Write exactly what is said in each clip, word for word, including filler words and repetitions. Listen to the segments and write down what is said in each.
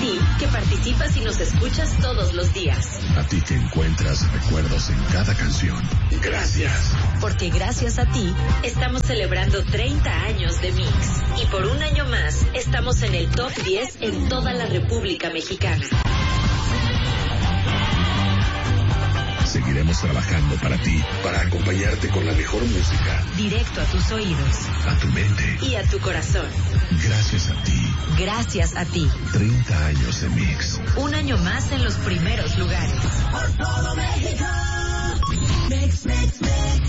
ti que participas y nos escuchas todos los días. A ti que encuentras recuerdos en cada canción. Gracias. Porque gracias a ti estamos celebrando treinta años de Mix. Y por un año más estamos en el top diez en toda la República Mexicana. Seguiremos trabajando para ti, para acompañarte con la mejor música. Directo a tus oídos. A tu mente. Y a tu corazón. Gracias a ti. Gracias a ti. treinta años de Mix. Un año más en los primeros lugares. Por todo México. Mix, mix, mix.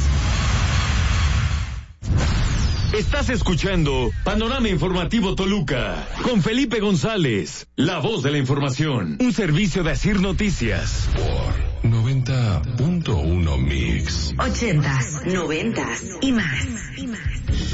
Estás escuchando Panorama Informativo Toluca con Felipe González, la voz de la información. Un servicio de Asir Noticias. Por noventa punto uno Mix. Ochentas, noventas y más. Y más.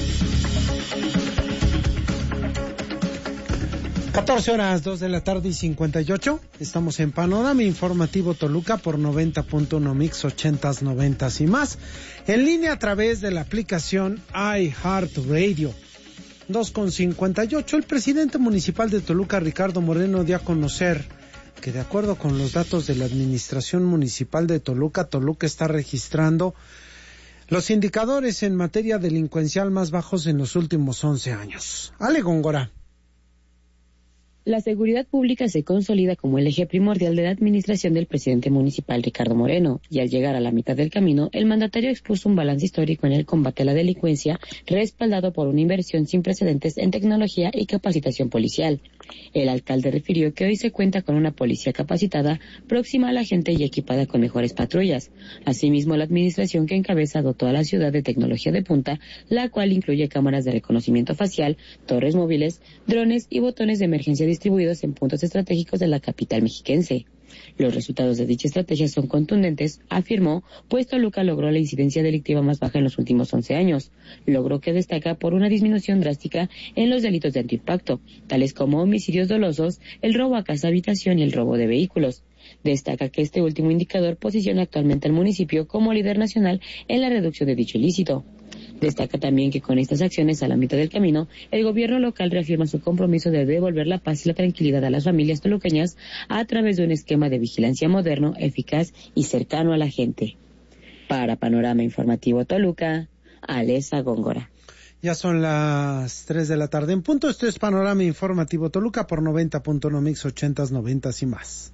catorce horas, dos de la tarde y cincuenta y ocho. Estamos en Panorama Informativo Toluca por noventa punto uno Mix, ochentas, noventas y más. En línea a través de la aplicación iHeartRadio. dos con cincuenta y ocho. El presidente municipal de Toluca, Ricardo Moreno, dio a conocer que de acuerdo con los datos de la Administración Municipal de Toluca, Toluca está registrando los indicadores en materia delincuencial más bajos en los últimos once años. Ale Góngora. La seguridad pública se consolida como el eje primordial de la administración del presidente municipal Ricardo Moreno, y al llegar a la mitad del camino, el mandatario expuso un balance histórico en el combate a la delincuencia, respaldado por una inversión sin precedentes en tecnología y capacitación policial. El alcalde refirió que hoy se cuenta con una policía capacitada, próxima a la gente y equipada con mejores patrullas. Asimismo, la administración que encabeza dotó a la ciudad de tecnología de punta, la cual incluye cámaras de reconocimiento facial, torres móviles, drones y botones de emergencia distribuidos en puntos estratégicos de la capital mexiquense. Los resultados de dicha estrategia son contundentes, afirmó, pues Toluca logró la incidencia delictiva más baja en los últimos once años, logro que destaca por una disminución drástica en los delitos de alto impacto, tales como homicidios dolosos, el robo a casa habitación y el robo de vehículos. Destaca que este último indicador posiciona actualmente al municipio como líder nacional en la reducción de dicho ilícito. Destaca también que con estas acciones a la mitad del camino, el gobierno local reafirma su compromiso de devolver la paz y la tranquilidad a las familias toluqueñas a través de un esquema de vigilancia moderno, eficaz y cercano a la gente. Para Panorama Informativo Toluca, Alesa Góngora. Ya son las tres de la tarde en punto. Esto es Panorama Informativo Toluca por noventa punto uno Mix, ochentas, noventas y más.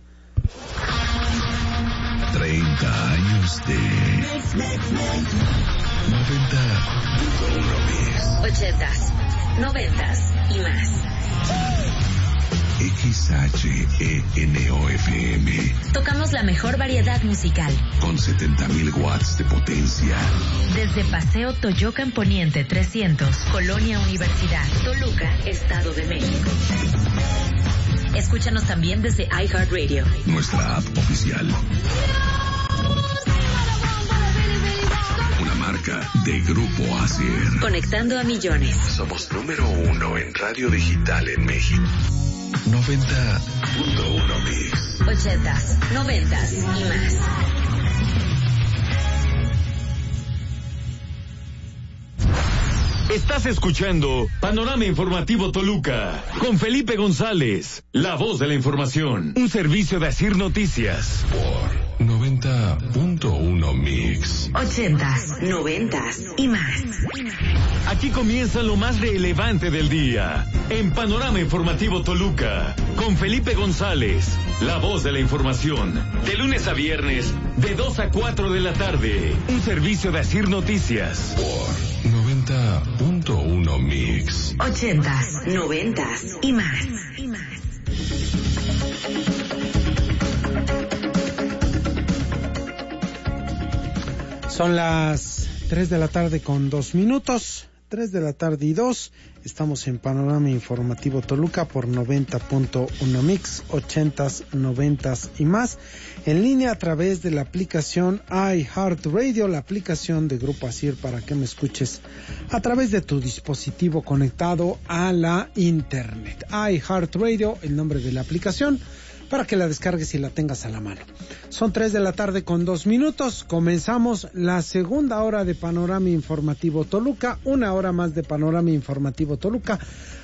treinta años de noventa punto uno Mix. Ochentas, noventas y más. X H E N O F M. Tocamos la mejor variedad musical. Con setenta mil watts de potencia. Desde Paseo Toyocan Poniente trescientos, Colonia Universidad, Toluca, Estado de México. Escúchanos también desde iHeartRadio. Nuestra app oficial. Una marca de Grupo Asir. Conectando a millones. Somos número uno en radio digital en México. noventa punto uno Mix. Ochentas, noventas y más. Estás escuchando Panorama Informativo Toluca con Felipe González, la voz de la información. Un servicio de Asir Noticias. Por noventa punto uno Mix. Ochentas, noventas y más. Aquí comienza lo más relevante del día en Panorama Informativo Toluca con Felipe González, la voz de la información. De lunes a viernes, de dos a cuatro de la tarde. Un servicio de Asir Noticias. Por noventa punto uno Mix. Ochentas, noventas y más. Son las tres de la tarde con dos minutos. tres de la tarde y dos. Estamos en Panorama Informativo Toluca por noventa punto uno Mix, ochentas, noventas y más. En línea a través de la aplicación iHeartRadio, la aplicación de Grupo Asir para que me escuches a través de tu dispositivo conectado a la internet. iHeartRadio, el nombre de la aplicación, para que la descargues y la tengas a la mano. Son tres de la tarde con dos minutos. Comenzamos la segunda hora de Panorama Informativo Toluca. Una hora más de Panorama Informativo Toluca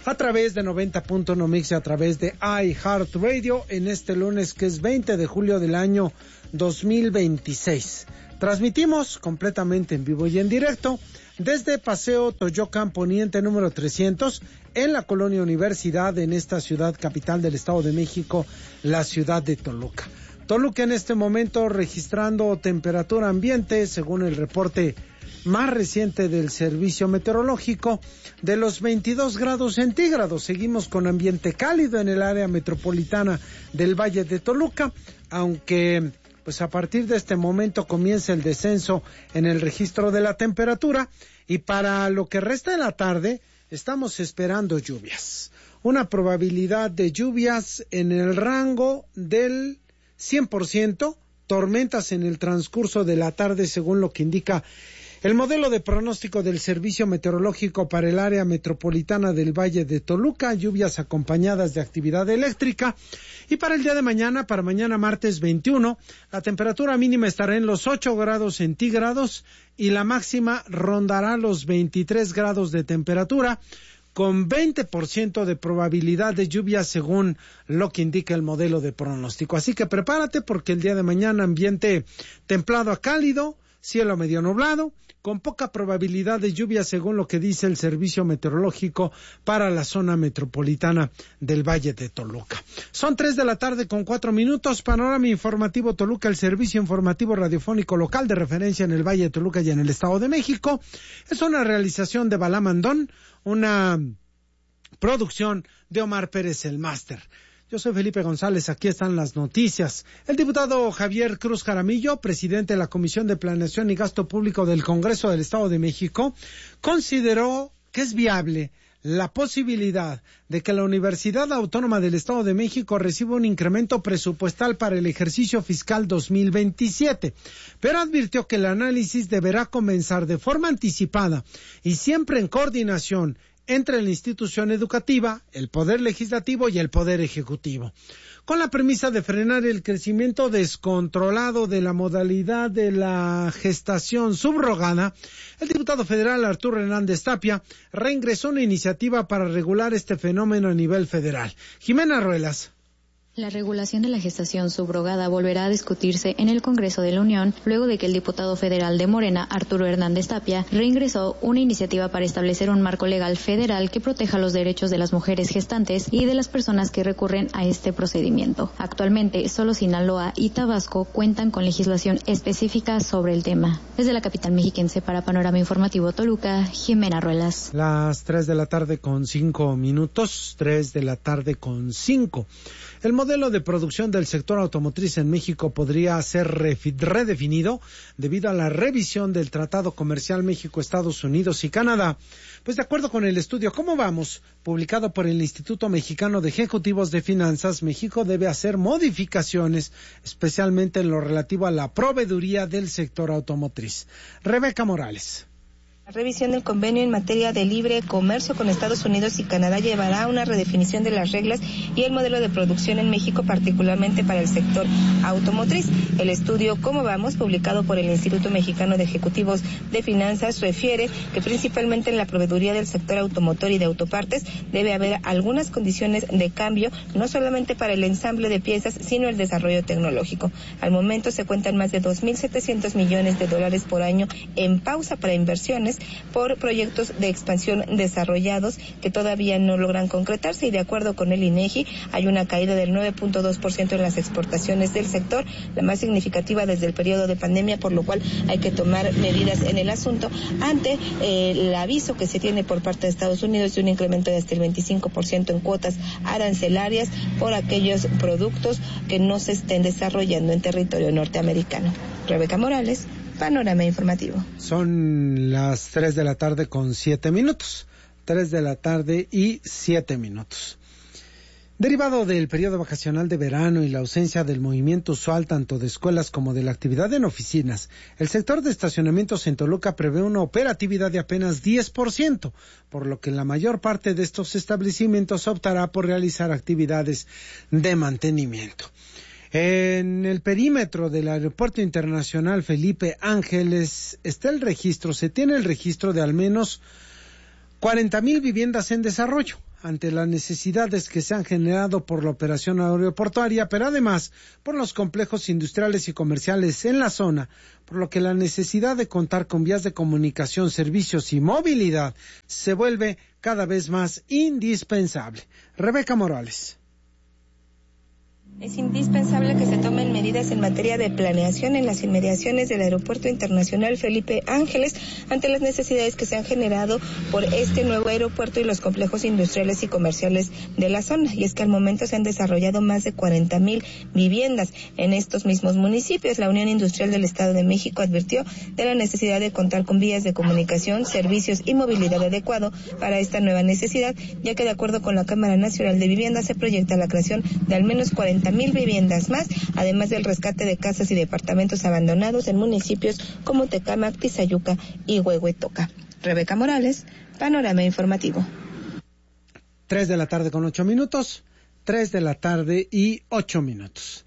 a través de noventa punto uno Mix y a través de iHeartRadio en este lunes que es veinte de julio del año dos mil veintiséis. Transmitimos completamente en vivo y en directo desde Paseo Toyocan Poniente número trescientos en la Colonia Universidad, en esta ciudad capital del Estado de México, la ciudad de Toluca. Toluca en este momento registrando temperatura ambiente, según el reporte más reciente del Servicio Meteorológico, de los veintidós grados centígrados. Seguimos con ambiente cálido en el área metropolitana del Valle de Toluca, aunque pues a partir de este momento comienza el descenso en el registro de la temperatura, y para lo que resta de la tarde estamos esperando lluvias. Una probabilidad de lluvias en el rango del cien por ciento, tormentas en el transcurso de la tarde según lo que indica el modelo de pronóstico del Servicio Meteorológico para el área metropolitana del Valle de Toluca, lluvias acompañadas de actividad eléctrica. Y para el día de mañana, para mañana martes veintiuno, la temperatura mínima estará en los ocho grados centígrados y la máxima rondará los veintitrés grados de temperatura, con veinte por ciento de probabilidad de lluvia según lo que indica el modelo de pronóstico. Así que prepárate porque el día de mañana ambiente templado a cálido, cielo medio nublado, con poca probabilidad de lluvia según lo que dice el Servicio Meteorológico para la zona metropolitana del Valle de Toluca. Son tres de la tarde con cuatro minutos, Panorama Informativo Toluca, el servicio informativo radiofónico local de referencia en el Valle de Toluca y en el Estado de México. Es una realización de Balamandón, una producción de Omar Pérez el Máster. Yo soy Felipe González, aquí están las noticias. El diputado Javier Cruz Jaramillo, presidente de la Comisión de Planeación y Gasto Público del Congreso del Estado de México, consideró que es viable la posibilidad de que la Universidad Autónoma del Estado de México reciba un incremento presupuestal para el ejercicio fiscal dos mil veintisiete, pero advirtió que el análisis deberá comenzar de forma anticipada y siempre en coordinación entre la institución educativa, el Poder Legislativo y el Poder Ejecutivo, con la premisa de frenar el crecimiento descontrolado de la modalidad de la gestación subrogada. El diputado federal Arturo Hernández Tapia reingresó una iniciativa para regular este fenómeno a nivel federal. Jimena Ruelas. La regulación de la gestación subrogada volverá a discutirse en el Congreso de la Unión luego de que el diputado federal de Morena, Arturo Hernández Tapia, reingresó una iniciativa para establecer un marco legal federal que proteja los derechos de las mujeres gestantes y de las personas que recurren a este procedimiento. Actualmente, solo Sinaloa y Tabasco cuentan con legislación específica sobre el tema. Desde la capital mexiquense para Panorama Informativo Toluca, Jimena Ruelas. Las tres de la tarde con cinco minutos, tres de la tarde con cinco. El modelo de producción del sector automotriz en México podría ser redefinido debido a la revisión del Tratado Comercial México-Estados Unidos y Canadá. Pues de acuerdo con el estudio ¿Cómo vamos?, publicado por el Instituto Mexicano de Ejecutivos de Finanzas, México debe hacer modificaciones, especialmente en lo relativo a la proveeduría del sector automotriz. Rebeca Morales. La revisión del convenio en materia de libre comercio con Estados Unidos y Canadá llevará a una redefinición de las reglas y el modelo de producción en México, particularmente para el sector automotriz. El estudio ¿Cómo vamos?, publicado por el Instituto Mexicano de Ejecutivos de Finanzas, refiere que principalmente en la proveeduría del sector automotor y de autopartes debe haber algunas condiciones de cambio, no solamente para el ensamble de piezas, sino el desarrollo tecnológico. Al momento se cuentan más de dos mil setecientos millones de dólares por año en pausa para inversiones por proyectos de expansión desarrollados que todavía no logran concretarse, y de acuerdo con el INEGI hay una caída del nueve punto dos por ciento en las exportaciones del sector, la más significativa desde el periodo de pandemia, por lo cual hay que tomar medidas en el asunto ante eh, el aviso que se tiene por parte de Estados Unidos de un incremento de hasta el veinticinco por ciento en cuotas arancelarias por aquellos productos que no se estén desarrollando en territorio norteamericano. Rebeca Morales, Panorama Informativo. Son las tres de la tarde con siete minutos. Tres de la tarde y siete minutos. Derivado del periodo vacacional de verano y la ausencia del movimiento usual tanto de escuelas como de la actividad en oficinas, el sector de estacionamientos en Toluca prevé una operatividad de apenas diez por ciento, por lo que la mayor parte de estos establecimientos optará por realizar actividades de mantenimiento. En el perímetro del Aeropuerto Internacional Felipe Ángeles está el registro, se tiene el registro de al menos cuarenta mil viviendas en desarrollo. ante las necesidades que se han generado por la operación aeroportuaria, pero además por los complejos industriales y comerciales en la zona, por lo que la necesidad de contar con vías de comunicación, servicios y movilidad se vuelve cada vez más indispensable. Rebeca Morales. Es indispensable que se tomen medidas en materia de planeación en las inmediaciones del Aeropuerto Internacional Felipe Ángeles ante las necesidades que se han generado por este nuevo aeropuerto y los complejos industriales y comerciales de la zona. Y es que al momento se han desarrollado más de cuarenta mil viviendas en estos mismos municipios. La Unión Industrial del Estado de México advirtió de la necesidad de contar con vías de comunicación, servicios y movilidad adecuado para esta nueva necesidad, ya que de acuerdo con la Cámara Nacional de Vivienda se proyecta la creación de al menos cuarenta mil viviendas más, además del rescate de casas y departamentos abandonados en municipios como Tecámac, Tizayuca y Huehuetoca. Rebeca Morales, Panorama Informativo. Tres de la tarde con ocho minutos, tres de la tarde y ocho minutos.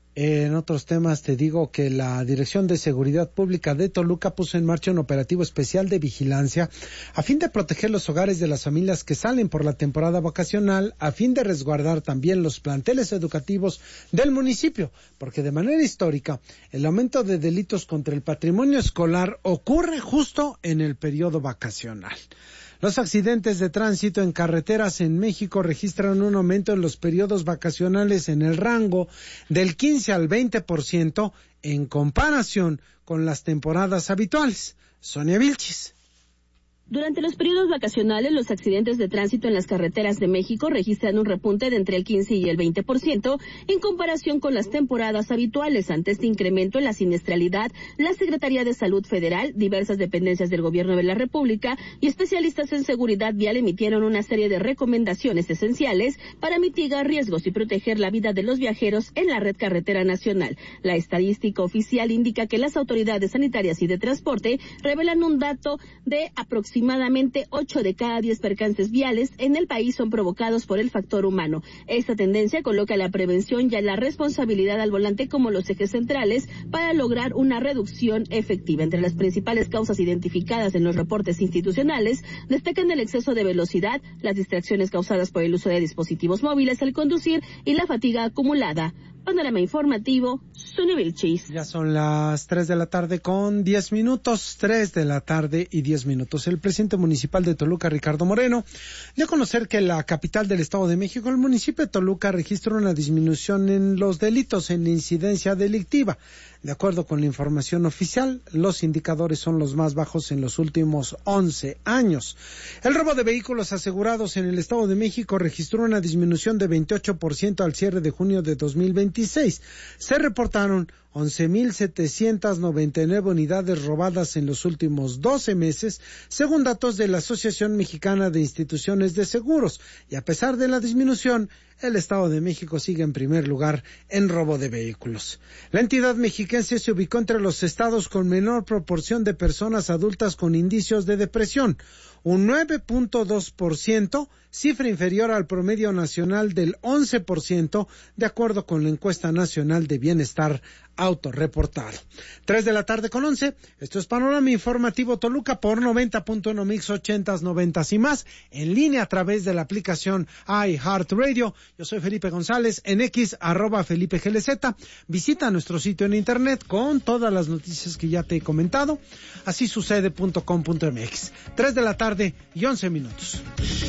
En otros temas te digo que la Dirección de Seguridad Pública de Toluca puso en marcha un operativo especial de vigilancia a fin de proteger los hogares de las familias que salen por la temporada vacacional, a fin de resguardar también los planteles educativos del municipio, porque de manera histórica el aumento de delitos contra el patrimonio escolar ocurre justo en el periodo vacacional. Los accidentes de tránsito en carreteras en México registran un aumento en los periodos vacacionales en el rango del quince al veinte por ciento en comparación con las temporadas habituales. Sonia Vilchis. Durante los periodos vacacionales, los accidentes de tránsito en las carreteras de México registran un repunte de entre el quince y el veinte por ciento en comparación con las temporadas habituales. Ante este incremento en la siniestralidad, la Secretaría de Salud Federal, diversas dependencias del Gobierno de la República y especialistas en seguridad vial emitieron una serie de recomendaciones esenciales para mitigar riesgos y proteger la vida de los viajeros en la red carretera nacional. La estadística oficial indica que las autoridades sanitarias y de transporte revelan un dato de aproximadamente Aproximadamente ocho de cada diez percances viales en el país son provocados por el factor humano. Esta tendencia coloca la prevención y la responsabilidad al volante como los ejes centrales para lograr una reducción efectiva. Entre las principales causas identificadas en los reportes institucionales destacan el exceso de velocidad, las distracciones causadas por el uso de dispositivos móviles al conducir y la fatiga acumulada. Panorama Informativo, Sonia Vilchis. Ya son las tres de la tarde con diez minutos, tres de la tarde y diez minutos. El presidente municipal de Toluca, Ricardo Moreno, dio a conocer que en la capital del Estado de México, el municipio de Toluca registró una disminución en los delitos, en la incidencia delictiva. De acuerdo con la información oficial, los indicadores son los más bajos en los últimos once años. El robo de vehículos asegurados en el Estado de México registró una disminución de veintiocho por ciento al cierre de junio de dos mil veintiséis. Se reportaron once mil setecientas noventa y nueve unidades robadas en los últimos doce meses, según datos de la Asociación Mexicana de Instituciones de Seguros. Y a pesar de la disminución, el Estado de México sigue en primer lugar en robo de vehículos. La entidad mexiquense se ubicó entre los estados con menor proporción de personas adultas con indicios de depresión, un nueve punto dos por ciento, cifra inferior al promedio nacional del once por ciento, de acuerdo con la encuesta nacional de bienestar autorreportado. Tres de la tarde con once, esto es Panorama Informativo Toluca por noventa punto uno Mix ochentas, noventas y más, en línea a través de la aplicación iHeartRadio. Yo soy Felipe González, en X, arroba Felipe G L Z. Visita nuestro sitio en internet con todas las noticias que ya te he comentado, así sucede punto com punto m x. Tres de la tarde y once minutos.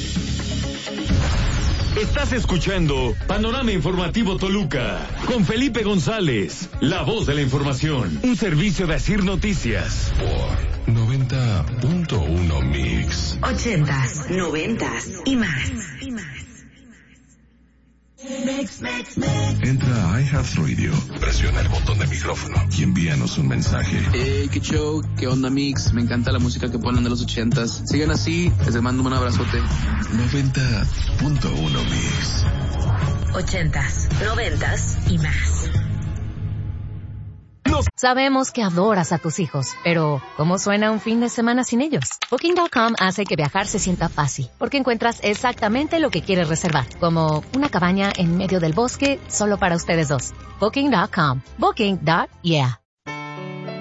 Estás escuchando Panorama Informativo Toluca con Felipe González, la voz de la información, un servicio de Asir Noticias. Por noventa punto uno Mix. Ochentas, noventas y más. Mix, mix, mix. Entra a iHeartRadio, presiona el botón de micrófono y envíanos un mensaje. Hey, qué show, qué onda Mix, me encanta la música que ponen de los ochentas. Sigan así, les mando un abrazote. noventa punto uno Mix. Ochentas, noventas y más. Sabemos que adoras a tus hijos, pero ¿cómo suena un fin de semana sin ellos? Booking punto com hace que viajar se sienta fácil, porque encuentras exactamente lo que quieres reservar, como una cabaña en medio del bosque solo para ustedes dos. Booking punto com. Booking. Yeah.